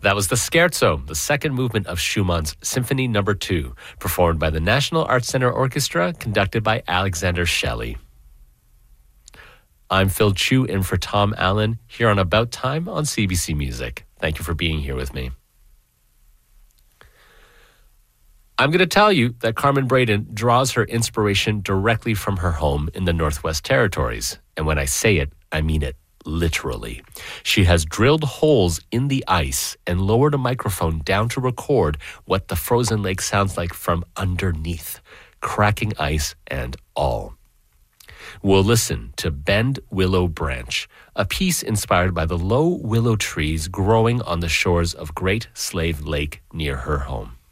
That was the Scherzo, the second movement of Schumann's Symphony No. 2, performed by the National Arts Center Orchestra, conducted by Alexander Shelley. I'm Phil Chu in for Tom Allen here on About Time on CBC Music. Thank you for being here with me. I'm going to tell you that Carmen Braden draws her inspiration directly from her home in the Northwest Territories. And when I say it, I mean it literally. She has drilled holes in the ice and lowered a microphone down to record what the frozen lake sounds like from underneath, cracking ice and all. We'll listen to Bend Willow Branch, a piece inspired by the low willow trees growing on the shores of Great Slave Lake near her home.